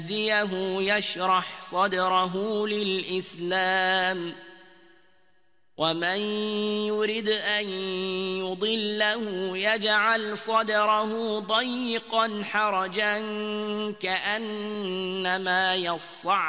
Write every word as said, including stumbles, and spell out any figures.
يهديه يشرح صدره للإسلام ومن يرد أن يضله يجعل صدره ضيقا حرجا كأنما يصعد